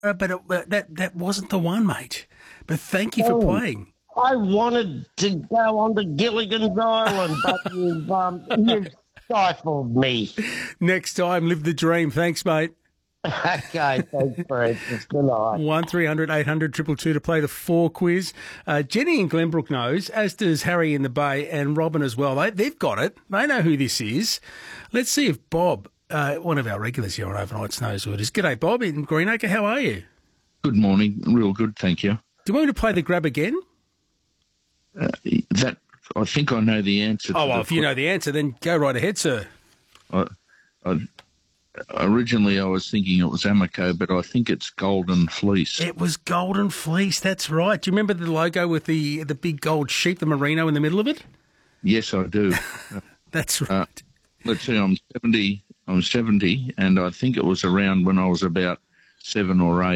But that wasn't the one, mate. But thank you for Oh, playing. I wanted to go on to Gilligan's Island, but you've stifled me. Next time, live the dream. Thanks, mate. Okay, thanks, Francis. Good night. 1300 800 222 to play the 4 quiz. Jenny in Glenbrook knows, as does Harry in the Bay and Robin as well. They've got it. They know who this is. Let's see if Bob, one of our regulars here on Overnights, knows who it is. G'day, Bob in Greenacre. How are you? Good morning. Real good, thank you. Do you want me to play the grab again? That I think I know the answer. Oh, well, if you know the answer, then go right ahead, sir. Originally, I was thinking it was Amoco, but I think it's Golden Fleece. It was Golden Fleece, that's right. Do you remember the logo with the big gold sheep, the merino in the middle of it? Yes, I do. That's right. Let's see, I'm 70, and I think it was around when I was about 7 or 8.